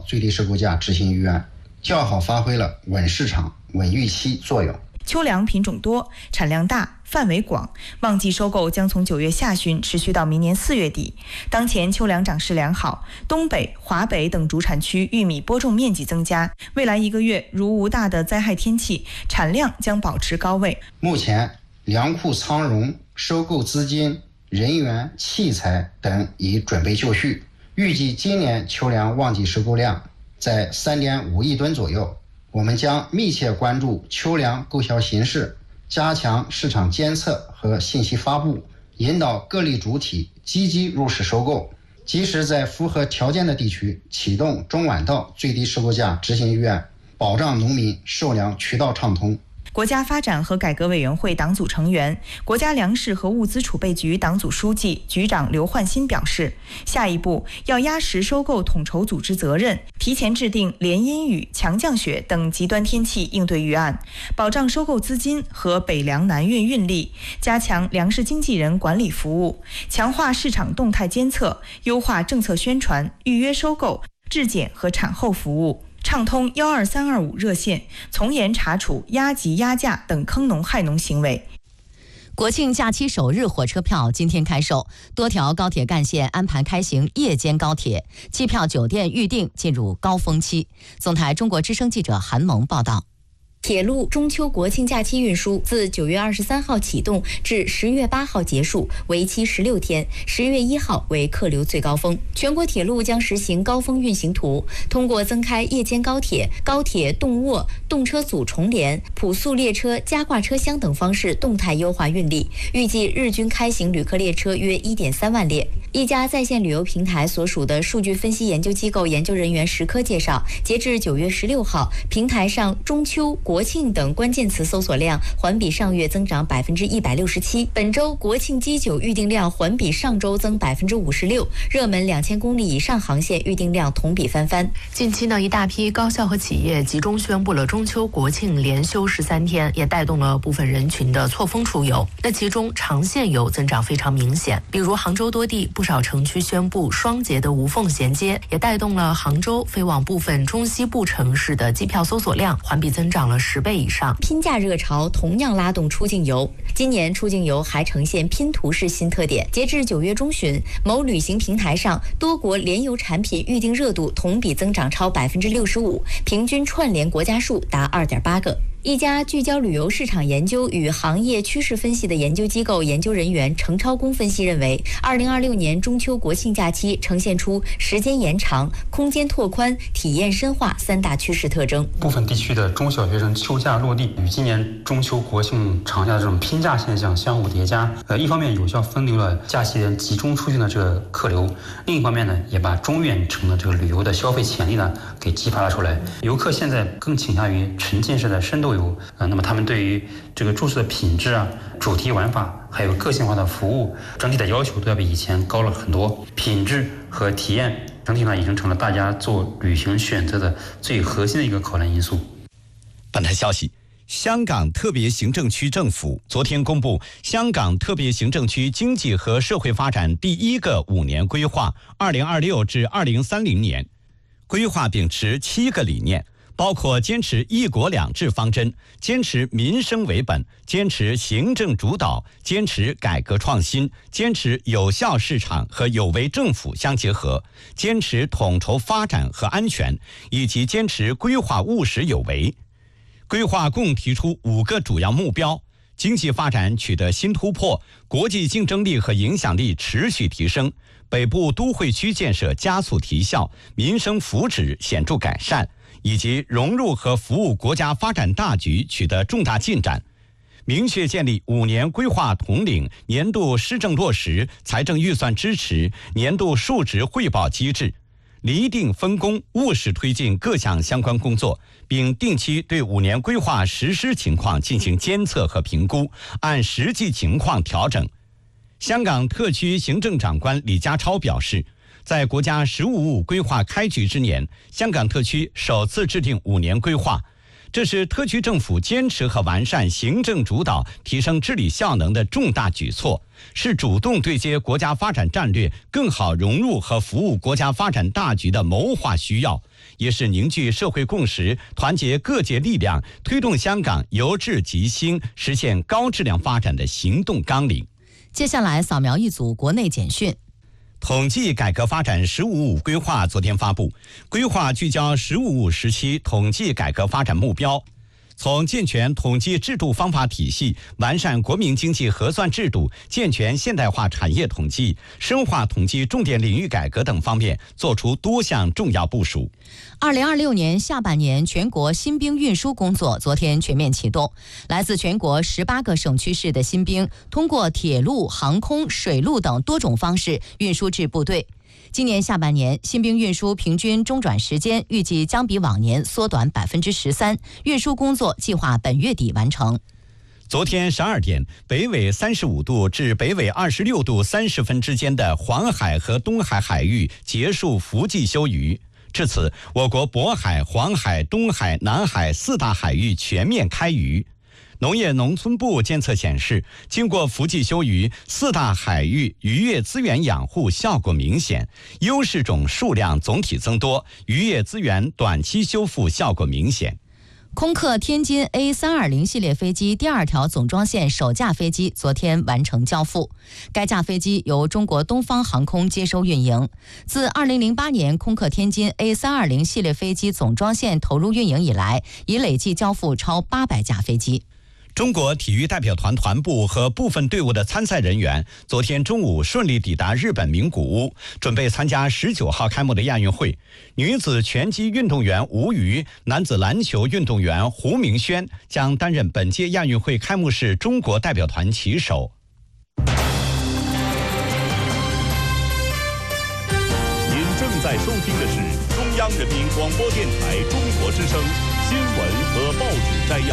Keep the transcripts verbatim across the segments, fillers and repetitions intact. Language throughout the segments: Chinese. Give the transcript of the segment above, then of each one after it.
最低收购价执行预案，较好发挥了稳市场、稳预期作用。 秋粮品种多，产量大，范围广，旺季收购将从九月下旬持续到明年四月底。当前秋粮长势良好，东北、华北等主产区玉米播种面积增加，未来一个月如无大的灾害天气，产量将保持高位。 目前粮库仓容、收购资金、人员、器材等已准备就绪，预计今年秋粮旺季收购量在 三点五亿吨左右。我们将密切关注秋粮购销形势，加强市场监测和信息发布，引导各类主体积极入市收购，及时在符合条件的地区启动中晚稻最低收购价执行预案，保障农民售粮渠道畅通。 国家发展和改革委员会党组成员、国家粮食和物资储备局党组书记、局长刘焕新表示，下一步要压实收购统筹组织责任，提前制定连阴雨、强降雪等极端天气应对预案，保障收购资金和北粮南运运力，加强粮食经纪人管理服务，强化市场动态监测，优化政策宣传、预约收购、质检和产后服务，畅通幺二三二五热线，从严查处压级压价等坑农害农行为。 国庆假期首日火车票今天开售，多条高铁干线安排开行夜间高铁，机票、酒店预订进入高峰期。总台中国之声记者韩萌报道。 铁路中秋国庆假期运输自九月二十三号启动至十月八号结束，为期十六天。十月一号为客流最高峰。全国铁路将实行高峰运行图，通过增开夜间高铁、高铁动卧、动车组重联、普速列车加挂车厢等方式动态优化运力，预计日均开行旅客列车约 一点三万列。一家在线旅游平台所属的数据分析研究机构研究人员石科介绍，截至九月十六号，平台上中秋、国庆等关键词搜索量环比上月增长百分之一百六十七，本周国庆机酒预订量环比上周增百分之五十六，热门两千公里以上航线预订量同比翻番。 近期呢，一大批高校和企业集中宣布了中秋国庆连休十三天，也带动了部分人群的错峰出游。那其中长线游增长非常明显，比如杭州多地不少城区宣布双节的无缝衔接，也带动了杭州飞往部分中西部城市的机票搜索量环比增长了十倍以上。 拼价热潮同样拉动出境游，今年出境游还呈现拼图式新特点。截至九月中旬，某旅行平台上多国联游产品预订热度同比增长超百分之六十五，平均串联国家数达二点八个。一家聚焦旅游市场研究与行业趋势分析的研究机构研究人员程超工分析认为，二零二六年中秋国庆假期呈现出时间延长、空间拓宽、体验深化三大趋势特征。 部分地区的中小学生休假落地，与今年中秋国庆长假的这种拼假现象相互叠加，呃，一方面有效分流了假期人集中出行的这个客流，另一方面呢，也把中远程的这个旅游的消费潜力呢给激发了出来。游客现在更倾向于沉浸式的深度游。呃，那么他们对于这个住宿的品质啊、主题玩法，还有个性化的服务，整体的要求都要比以前高了很多。品质和体验整体上已经成了大家做旅行选择的最核心的一个考量因素。 本台消息，香港特别行政区政府昨天公布香港特别行政区经济和社会发展第一个五年规划二零二六至二零三零年，规划秉持七个理念，包括坚持一国两制方针，坚持民生为本，坚持行政主导，坚持改革创新，坚持有效市场和有为政府相结合，坚持统筹发展和安全，以及坚持规划务实有为。规划共提出五个主要目标：经济发展取得新突破，国际竞争力和影响力持续提升，北部都会区建设加速提效，民生福祉显著改善，以及融入和服务国家发展大局取得重大进展。明确建立五年规划统领、年度施政落实、财政预算支持、年度数值汇报机制，厘定分工，务实推进各项相关工作，并定期对五年规划实施情况进行监测和评估，按实际情况调整。香港特区行政长官李家超表示，在国家“十五五”规划开局之年，香港特区首次制定五年规划，这是特区政府坚持和完善行政主导、提升治理效能的重大举措，是主动对接国家发展战略、更好融入和服务国家发展大局的谋划需要， 也是凝聚社会共识、团结各界力量，推动香港由治及兴，实现高质量发展的行动纲领。 接下来扫描一组国内简讯。 统计改革发展“十五五”规划昨天发布，规划聚焦“十五五”时期统计改革发展目标，从健全统计制度方法体系、完善国民经济核算制度、健全现代化产业统计、深化统计重点领域改革等方面作出多项重要部署。 二零二六年下半年全国新兵运输工作昨天全面启动，来自全国十八个省区市的新兵通过铁路、航空、水路等多种方式运输至部队。今年下半年，新兵运输平均中转时间预计将比往年缩短百分之十三，运输工作计划本月底完成。 昨天十二点，北纬三十五度至北纬二十六度三十分之间的黄海和东海海域结束伏季休渔。至此，我国渤海、黄海、东海、南海四大海域全面开渔。农业农村部监测显示，经过伏季休渔，四大海域渔业资源养护效果明显，优势种数量总体增多，渔业资源短期修复效果明显。 空客天津 A 三二零 系列飞机第二条总装线首架飞机昨天完成交付，该架飞机由中国东方航空接收运营。自二零零八年空客天津 A 三二零 系列飞机总装线投入运营以来，已累计交付超八百架飞机。 中国体育代表团团部和部分队伍的参赛人员昨天中午顺利抵达日本名古屋，准备参加十九号开幕的亚运会。女子拳击运动员吴瑜、男子篮球运动员胡明轩将担任本届亚运会开幕式中国代表团旗手。 您正在收听的是中央人民广播电台中国之声新闻和报纸摘要。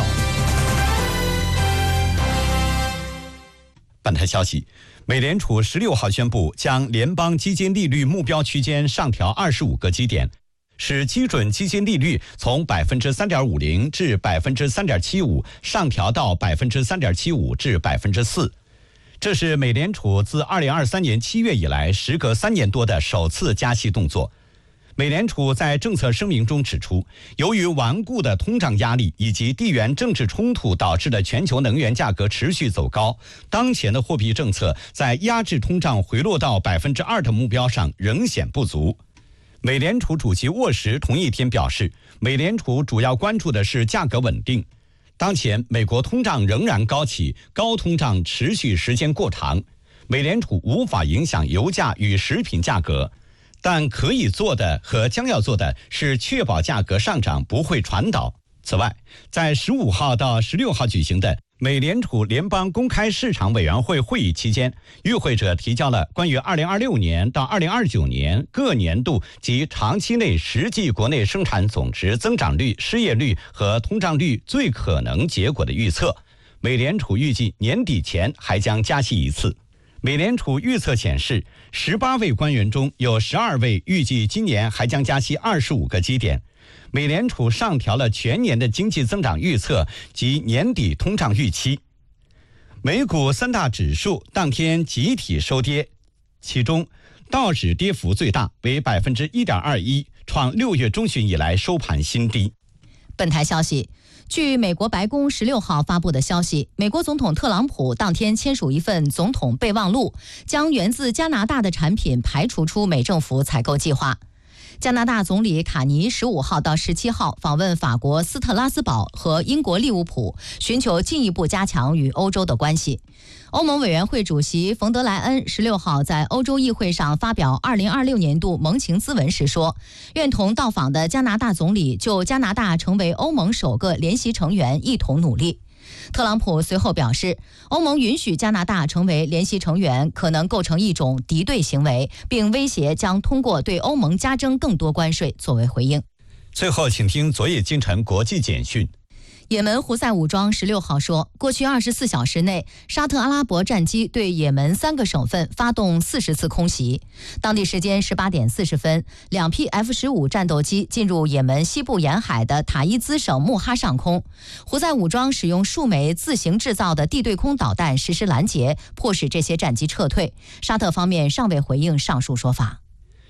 本台消息，美联储十六号宣布将联邦基金利率目标区间上调二十五个基点，使基准基金利率从百分之三点五零至百分之三点七五上调到百分之三点七五至百分之四。这是美联储自二零二三年七月以来，时隔三年多的首次加息动作。美联储在政策声明中指出，由于顽固的通胀压力以及地缘政治冲突导致的全球能源价格持续走高，当前的货币政策在压制通胀回落到百分之二的目标上仍显不足。美联储主席沃什同一天表示，美联储主要关注的是价格稳定。当前美国通胀仍然高企，高通胀持续时间过长，美联储无法影响油价与食品价格。但可以做的和将要做的是确保价格上涨不会传导。此外，在十五号到十六号举行的美联储联邦公开市场委员会会议期间，与会者提交了关于二零二六年到二零二九年各年度及长期内实际国内生产总值增长率、失业率和通胀率最可能结果的预测。美联储预计年底前还将加息一次。美联储预测显示，十八位官员中有十二位预计今年还将加息二十五个基点。美联储上调了全年的经济增长预测及年底通胀预期。美股三大指数当天集体收跌，其中道指跌幅最大，为百分之一点二一，创六月中旬以来收盘新低。 本台消息，据美国白宫十六号发布的消息，美国总统特朗普当天签署一份总统备忘录，将源自加拿大的产品排除出美政府采购计划。加拿大总理卡尼十五号到十七号访问法国斯特拉斯堡和英国利物浦，寻求进一步加强与欧洲的关系。欧盟委员会主席冯德莱恩十六号在欧洲议会上发表二零二六年度盟情咨文时说，愿同到访的加拿大总理就加拿大成为欧盟首个联席成员一同努力。特朗普随后表示，欧盟允许加拿大成为联席成员可能构成一种敌对行为，并威胁将通过对欧盟加征更多关税作为回应。 最后请听昨夜今晨国际简讯。 也门胡塞武装十六号说，过去二十四小时内，沙特阿拉伯战机对也门三个省份发动四十次空袭。当地时间十八点四十分，两批 F 十五 战斗机进入也门西部沿海的塔伊兹省穆哈上空。胡塞武装使用数枚自行制造的地对空导弹实施拦截，迫使这些战机撤退。沙特方面尚未回应上述说法。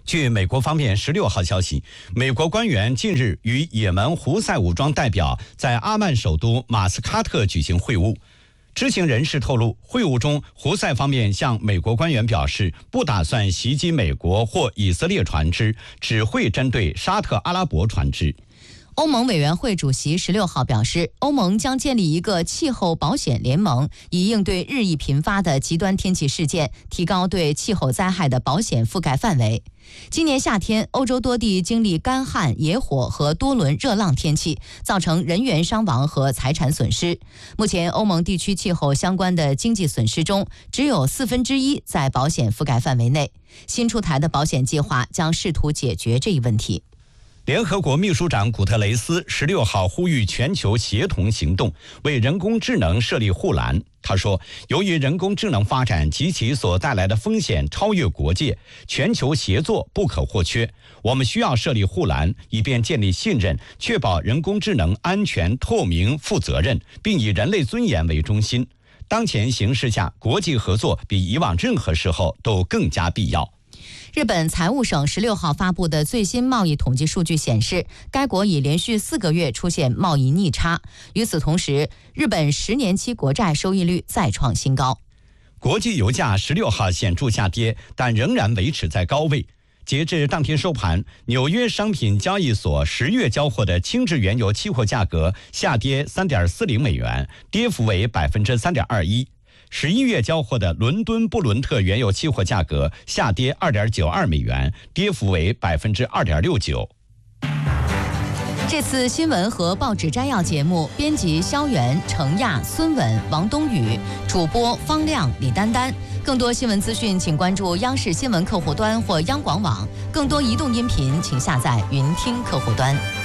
据美国方面十六号消息，美国官员近日与也门胡塞武装代表在阿曼首都马斯喀特举行会晤。知情人士透露，会晤中，胡塞方面向美国官员表示，不打算袭击美国或以色列船只，只会针对沙特阿拉伯船只。 欧盟委员会主席十六号表示，欧盟将建立一个气候保险联盟，以应对日益频发的极端天气事件，提高对气候灾害的保险覆盖范围。今年夏天，欧洲多地经历干旱、野火和多轮热浪天气，造成人员伤亡和财产损失。目前，欧盟地区气候相关的经济损失中，只有四分之一在保险覆盖范围内。新出台的保险计划将试图解决这一问题。 联合国秘书长古特雷斯十六号呼吁全球协同行动，为人工智能设立护栏。他说，由于人工智能发展及其所带来的风险超越国界，全球协作不可或缺。我们需要设立护栏，以便建立信任，确保人工智能安全、透明、负责任，并以人类尊严为中心。当前形势下，国际合作比以往任何时候都更加必要。 日本财务省十六号发布的最新贸易统计数据显示，该国已连续四个月出现贸易逆差。与此同时，日本十年期国债收益率再创新高。 国际油价十六号显著下跌，但仍然维持在高位。截至当天收盘，纽约商品交易所十月交货的轻质原油期货价格下跌三点四零美元，跌幅为百分之三点二一。十一月交货的伦敦布伦特原油期货价格下跌二点九二美元，跌幅为百分之二点六九。 这次新闻和报纸摘要节目，编辑肖元、程亚、孙稳、王冬宇，主播方亮、李丹丹。更多新闻资讯，请关注央视新闻客户端或央广网。更多移动音频，请下载云听客户端。